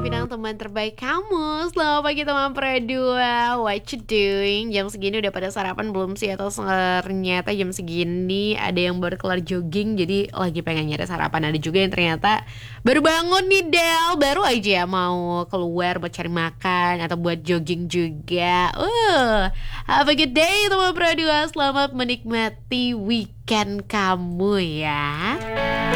Pinang, teman terbaik kamu. Selamat pagi teman Pradua. What you doing? Jam segini udah pada sarapan belum sih? Atau ternyata jam segini ada yang baru kelar jogging, jadi lagi pengen nyari sarapan. Ada juga yang ternyata baru bangun nih Del, baru aja mau keluar buat cari makan atau buat jogging juga. Have a good day teman Pradua. Selamat menikmati weekend kamu ya.